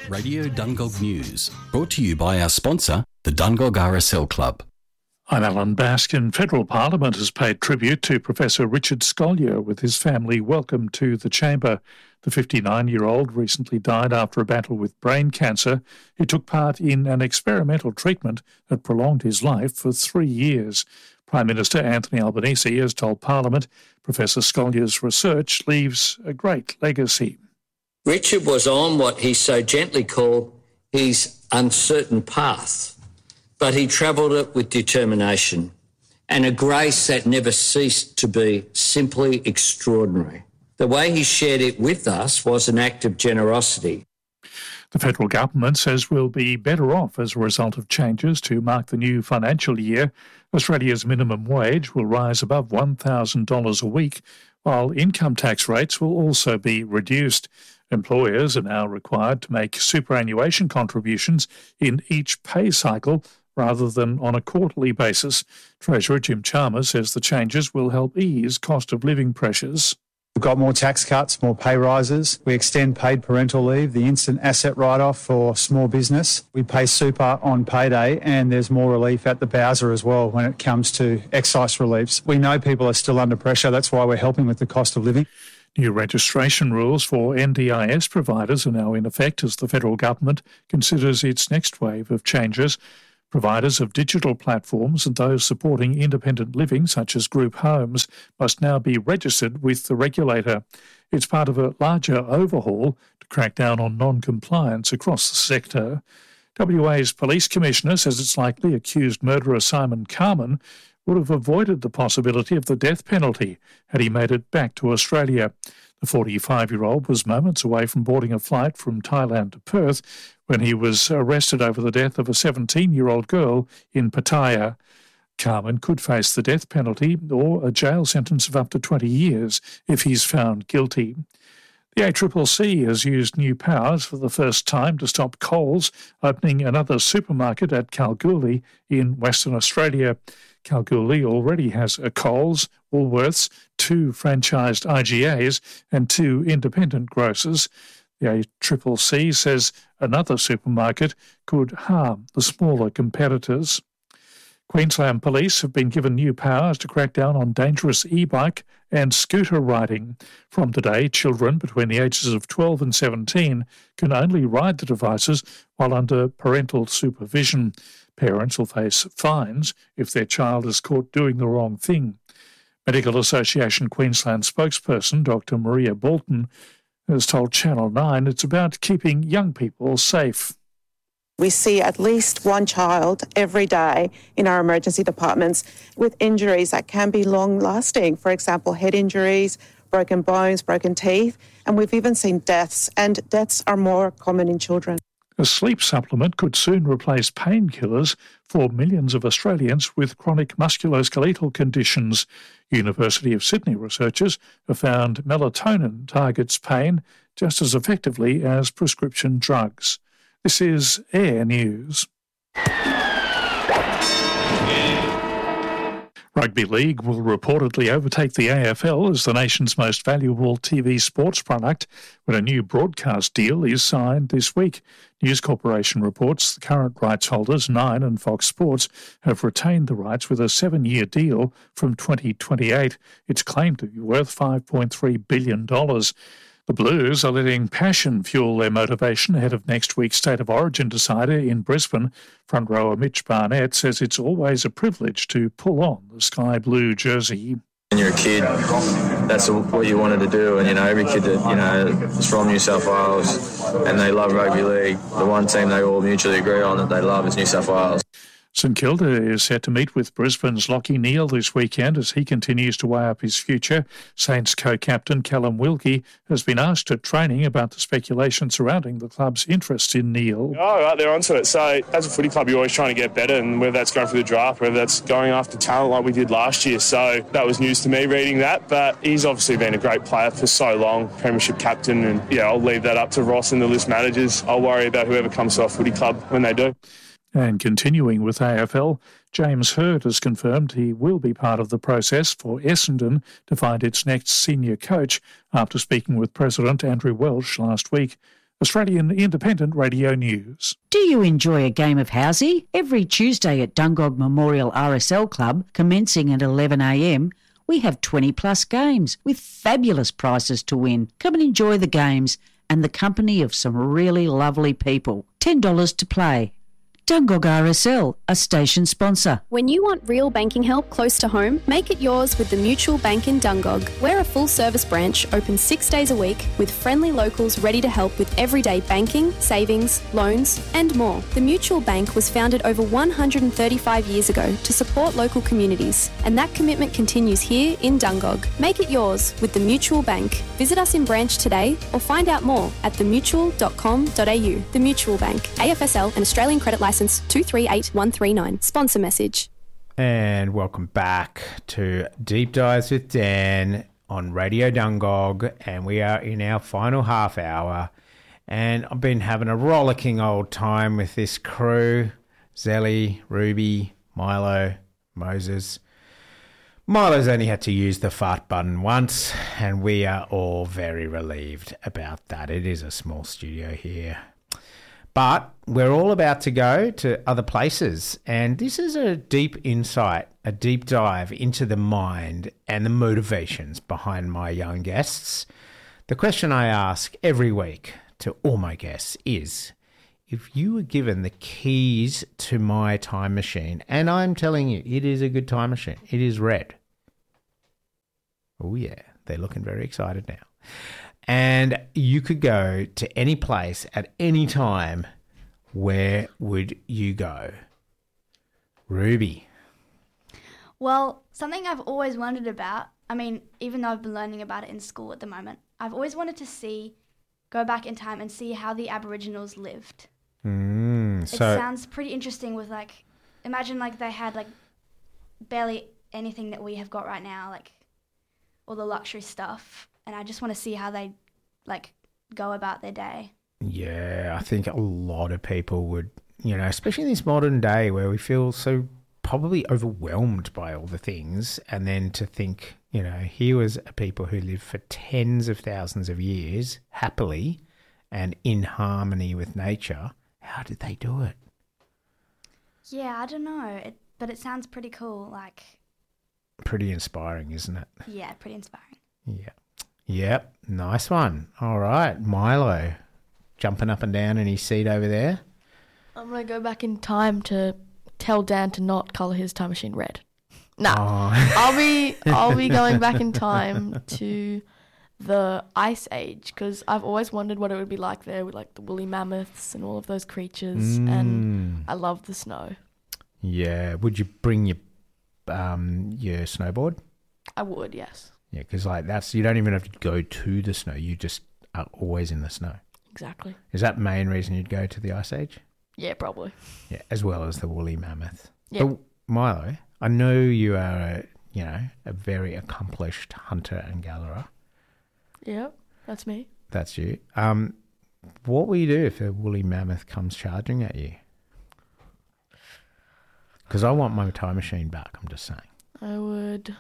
Radio Dungog News, brought to you by our sponsor, the Dungog RSL Club. I'm Alan Baskin. Federal Parliament has paid tribute to Professor Richard Scolyer with his family welcome to the chamber. The 59-year-old recently died after a battle with brain cancer. He took part in an experimental treatment that prolonged his life for 3 years. Prime Minister Anthony Albanese has told Parliament Professor Scolyer's research leaves a great legacy. Richard was on what he so gently called his uncertain path, but he travelled it with determination and a grace that never ceased to be simply extraordinary. The way he shared it with us was an act of generosity. The federal government says we'll be better off as a result of changes to mark the new financial year. Australia's minimum wage will rise above $1,000 a week, while income tax rates will also be reduced. Employers are now required to make superannuation contributions in each pay cycle rather than on a quarterly basis. Treasurer Jim Chalmers says the changes will help ease cost of living pressures. We've got more tax cuts, more pay rises. We extend paid parental leave, the instant asset write-off for small business. We pay super on payday, and there's more relief at the Bowser as well when it comes to excise reliefs. We know people are still under pressure. That's why we're helping with the cost of living. New registration rules for NDIS providers are now in effect as the federal government considers its next wave of changes. Providers of digital platforms and those supporting independent living, such as group homes, must now be registered with the regulator. It's part of a larger overhaul to crack down on non-compliance across the sector. WA's police commissioner says it's likely accused murderer Simon Carman would have avoided the possibility of the death penalty had he made it back to Australia. The 45-year-old was moments away from boarding a flight from Thailand to Perth when he was arrested over the death of a 17-year-old girl in Pattaya. Carman could face the death penalty or a jail sentence of up to 20 years if he's found guilty. The ACCC has used new powers for the first time to stop Coles opening another supermarket at Kalgoorlie in Western Australia. Kalgoorlie already has a Coles, Woolworths, 2 franchised IGAs and 2 independent grocers. The ACCC says another supermarket could harm the smaller competitors. Queensland Police have been given new powers to crack down on dangerous e-bike and scooter riding. From today, children between the ages of 12 and 17 can only ride the devices while under parental supervision. Parents will face fines if their child is caught doing the wrong thing. Medical Association Queensland spokesperson Dr Maria Bolton has told Channel 9 it's about keeping young people safe. We see at least one child every day in our emergency departments with injuries that can be long-lasting. For example, head injuries, broken bones, broken teeth, and we've even seen deaths, and deaths are more common in children. A sleep supplement could soon replace painkillers for millions of Australians with chronic musculoskeletal conditions. University of Sydney researchers have found melatonin targets pain just as effectively as prescription drugs. This is Air News. Rugby League will reportedly overtake the AFL as the nation's most valuable TV sports product when a new broadcast deal is signed this week. News Corporation reports the current rights holders, Nine and Fox Sports, have retained the rights with a 7-year deal from 2028. It's claimed to be worth $5.3 billion. The Blues are letting passion fuel their motivation ahead of next week's State of Origin decider in Brisbane. Front rower Mitch Barnett says it's always a privilege to pull on the sky blue jersey. When you're a kid, that's what you wanted to do, and every kid that is from New South Wales and they love rugby league, the one team they all mutually agree on that they love is New South Wales. St Kilda is set to meet with Brisbane's Lachie Neale this weekend as he continues to weigh up his future. Saints co-captain Callum Wilkie has been asked at training about the speculation surrounding the club's interest in Neale. Oh, right, they're onto it. So as a footy club, you're always trying to get better, and whether that's going through the draft, whether that's going after talent like we did last year. So that was news to me reading that, but he's obviously been a great player for so long, premiership captain, and I'll leave that up to Ross and the list managers. I'll worry about whoever comes to our footy club when they do. And continuing with AFL, James Hird has confirmed he will be part of the process for Essendon to find its next senior coach after speaking with President Andrew Welsh last week. Australian Independent Radio News. Do you enjoy a game of housey? Every Tuesday at Dungog Memorial RSL Club, commencing at 11 a.m, we have 20 plus games with fabulous prizes to win. Come and enjoy the games and the company of some really lovely people. $10 to play. Dungog RSL, a station sponsor. When you want real banking help close to home, make it yours with the Mutual Bank in Dungog. We're a full-service branch open 6 days a week with friendly locals ready to help with everyday banking, savings, loans and more. The Mutual Bank was founded over 135 years ago to support local communities, and that commitment continues here in Dungog. Make it yours with the Mutual Bank. Visit us in branch today or find out more at themutual.com.au. The Mutual Bank, AFSL and Australian Credit Licence 238139. Sponsor message. And welcome back to Deep Dives with Dan on Radio Dungog, and we are in our final half hour, and I've been having a rollicking old time with this crew: Zelly, Ruby, Milo, Moses. Milo's only had to use the fart button once, and we are all very relieved about that. It is a small studio here. But we're all about to go to other places, and this is a deep insight, a deep dive into the mind and the motivations behind my young guests. The question I ask every week to all my guests is, if you were given the keys to my time machine, and I'm telling you, it is a good time machine, it is red. Oh yeah, they're looking very excited now. And you could go to any place at any time, where would you go? Ruby. Well, something I've always wondered about, I mean, even though I've been learning about it in school at the moment, I've always wanted to go back in time and see how the Aboriginals lived. It sounds pretty interesting with imagine they had barely anything that we have got right now, all the luxury stuff. And I just want to see how they, go about their day. Yeah, I think a lot of people would, especially in this modern day where we feel so probably overwhelmed by all the things. And then to think, here was a people who lived for tens of thousands of years happily and in harmony with nature. How did they do it? Yeah, I don't know. But it sounds pretty cool. Pretty inspiring, isn't it? Yeah, pretty inspiring. Yeah. Yep, nice one. All right, Milo, jumping up and down in his seat over there. I'm going to go back in time to tell Dan to not colour his time machine red. Nah, oh. I'll be going back in time to the Ice Age, because I've always wondered what it would be like there with the woolly mammoths and all of those creatures, and I love the snow. Yeah, would you bring your snowboard? I would, yes. Yeah, because you don't even have to go to the snow. You just are always in the snow. Exactly. Is that the main reason you'd go to the Ice Age? Yeah, probably. Yeah, as well as the woolly mammoth. Yeah. But Milo, I know you are a very accomplished hunter and gatherer. Yeah, that's me. That's you. What will you do if a woolly mammoth comes charging at you? Because I want my time machine back, I'm just saying. I would...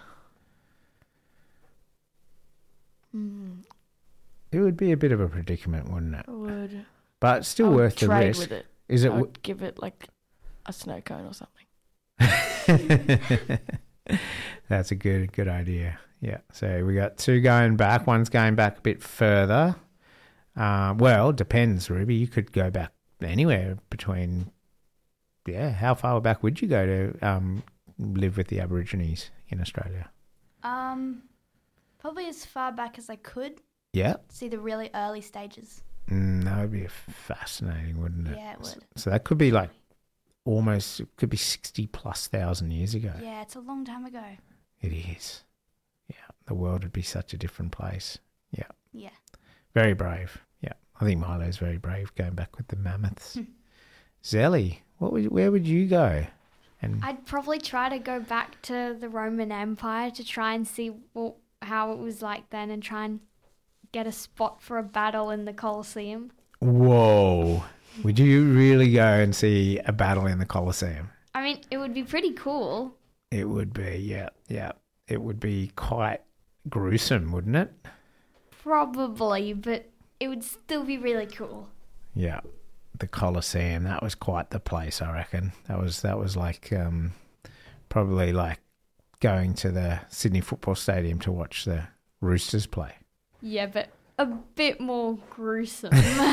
It would be a bit of a predicament, wouldn't it? It would. But still worth the risk. With it. Is it? I would give it a snow cone or something. That's a good idea. Yeah. So we got two going back. One's going back a bit further. Well, depends, Ruby. You could go back anywhere between. Yeah. How far back would you go to live with the Aborigines in Australia? Probably as far back as I could. Yeah. See the really early stages. That would be fascinating, wouldn't it? Yeah, it would. So that could be almost, it could be 60,000+ years ago. Yeah, it's a long time ago. It is. Yeah. The world would be such a different place. Yeah. Yeah. Very brave. Yeah. I think Milo's very brave going back with the mammoths. Zelly, where would you go? And I'd probably try to go back to the Roman Empire to try and see how it was like then and try and get a spot for a battle in the Colosseum. Whoa. Would you really go and see a battle in the Colosseum? I mean, it would be pretty cool. It would be, yeah. Yeah. It would be quite gruesome, wouldn't it? Probably, but it would still be really cool. Yeah, the Coliseum. That was quite the place, I reckon. That was like probably like going to the Sydney Football Stadium to watch the Roosters play. Yeah, but a bit more gruesome.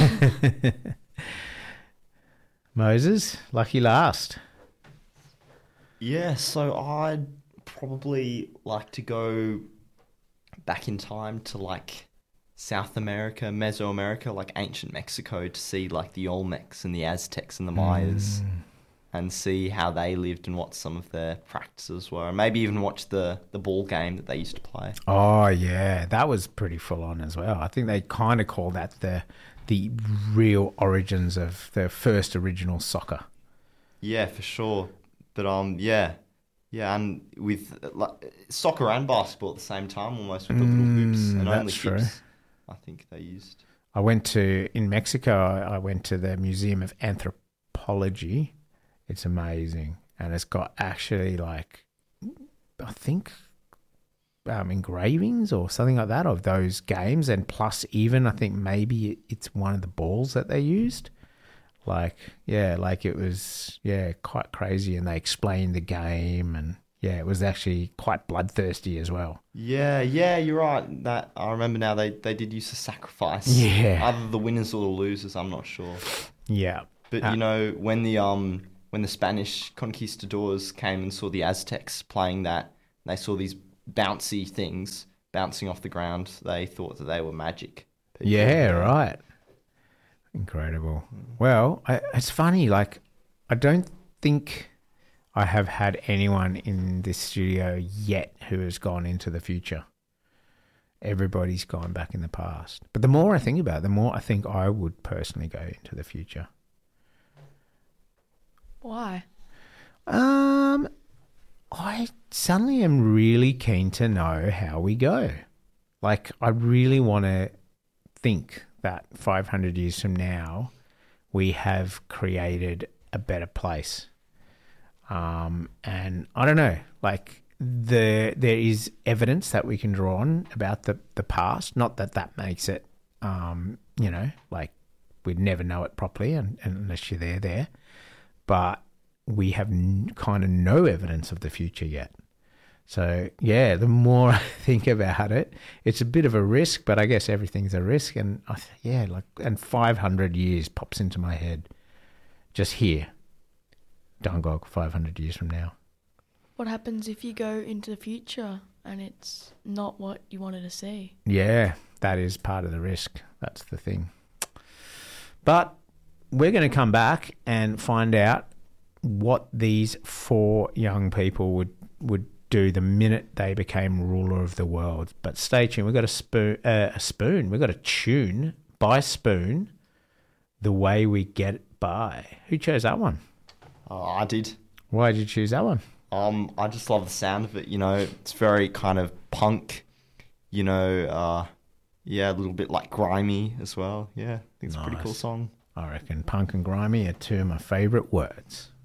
Moses, lucky last. Yeah, so I'd probably like to go back in time to like South America, Mesoamerica, like ancient Mexico, to see like the Olmecs and the Aztecs and the Mayas and see how they lived and what some of their practices were. And maybe even watch the ball game that they used to play. Oh, yeah. That was pretty full on as well. I think they kind of call that the real origins of the first original soccer. Yeah, for sure. But yeah, and with like, soccer and basketball at the same time, almost with the little hoops and only hoops. I think they used. In Mexico, I went to the Museum of Anthropology. It's amazing. And it's got actually like, I think, engravings or something like that of those games. And plus even, I think maybe it's one of the balls that they used. It was, quite crazy. And they explained the game and, it was actually quite bloodthirsty as well. Yeah, you're right. That I remember now. They did use a sacrifice. Yeah, either the winners or the losers. I'm not sure. Yeah, but when the Spanish conquistadors came and saw the Aztecs playing that, they saw these bouncy things bouncing off the ground. They thought that they were magic. Yeah, right. Incredible. Well, it's funny. Like, I don't think I have had anyone in this studio yet who has gone into the future. Everybody's gone back in the past. But the more I think about it, the more I think I would personally go into the future. Why? I suddenly am really keen to know how we go. Like, I really want to think that 500 years from now, we have created a better place. And I don't know, like there is evidence that we can draw on about the past. Not that makes it, like we'd never know it properly unless you're there. But we have kind of no evidence of the future yet. So, the more I think about it, it's a bit of a risk, but I guess everything's a risk. And, and 500 years pops into my head just here. Dungog 500 years from now. What happens if you go into the future and it's not what you wanted to see? Yeah, that is part of the risk. That's the thing. But we're going to come back and find out what these 4 young people would do the minute they became ruler of the world. But stay tuned. We've got a spoon. We've got a tune by Spoon, The Way We Get By. Who chose that one? I did. Why did you choose that one? I just love the sound of it. It's very kind of punk. A little bit like grimy as well. Yeah, I think it's a pretty cool song. I reckon punk and grimy are 2 of my favourite words.